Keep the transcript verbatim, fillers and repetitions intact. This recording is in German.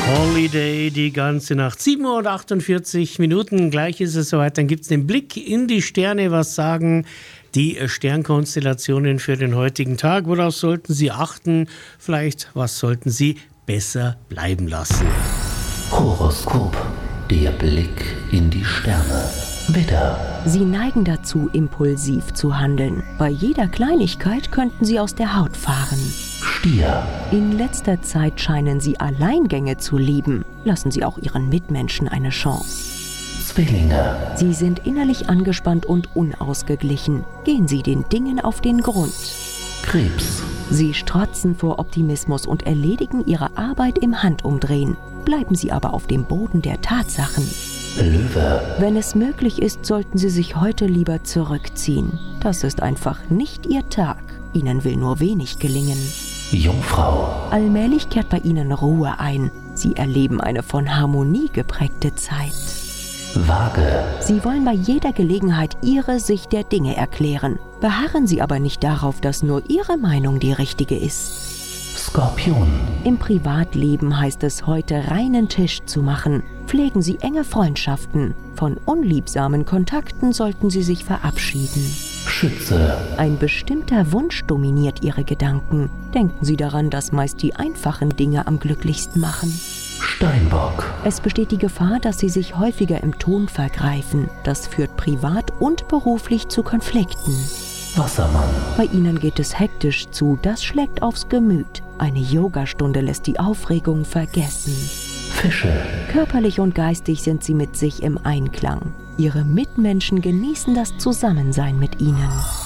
Holiday die ganze Nacht. sieben Uhr achtundvierzig Minuten, gleich ist es soweit. Dann gibt es den Blick in die Sterne. Was sagen die Sternkonstellationen für den heutigen Tag? Worauf sollten Sie achten? Vielleicht, was sollten Sie besser bleiben lassen? Horoskop, der Blick in die Sterne. Widder. Sie neigen dazu, impulsiv zu handeln. Bei jeder Kleinigkeit könnten Sie aus der Haut fahren. Stier. In letzter Zeit scheinen Sie Alleingänge zu lieben. Lassen Sie auch Ihren Mitmenschen eine Chance. Zwillinge. Sie sind innerlich angespannt und unausgeglichen. Gehen Sie den Dingen auf den Grund. Krebs. Sie strotzen vor Optimismus und erledigen Ihre Arbeit im Handumdrehen. Bleiben Sie aber auf dem Boden der Tatsachen. Löwe. Wenn es möglich ist, sollten Sie sich heute lieber zurückziehen. Das ist einfach nicht Ihr Tag. Ihnen will nur wenig gelingen. Jungfrau. Allmählich kehrt bei Ihnen Ruhe ein. Sie erleben eine von Harmonie geprägte Zeit. Waage. Sie wollen bei jeder Gelegenheit Ihre Sicht der Dinge erklären. Beharren Sie aber nicht darauf, dass nur Ihre Meinung die richtige ist. Skorpion. Im Privatleben heißt es heute, reinen Tisch zu machen. Pflegen Sie enge Freundschaften. Von unliebsamen Kontakten sollten Sie sich verabschieden. Schütze. Ein bestimmter Wunsch dominiert Ihre Gedanken. Denken Sie daran, dass meist die einfachen Dinge am glücklichsten machen. Steinbock. Es besteht die Gefahr, dass Sie sich häufiger im Ton vergreifen. Das führt privat und beruflich zu Konflikten. Wassermann. Bei Ihnen geht es hektisch zu, das schlägt aufs Gemüt. Eine Yogastunde lässt die Aufregung vergessen. Fische. Körperlich und geistig sind Sie mit sich im Einklang. Ihre Mitmenschen genießen das Zusammensein mit Ihnen.